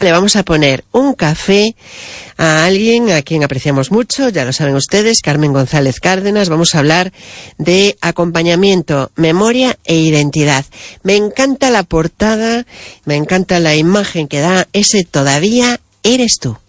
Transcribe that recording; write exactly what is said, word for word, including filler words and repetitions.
Le vamos a poner un café a alguien a quien apreciamos mucho, ya lo saben ustedes, Carmen González Cárdenas. Vamos a hablar de acompañamiento, memoria e identidad. Me encanta la portada, me encanta la imagen que da ese "todavía eres tú".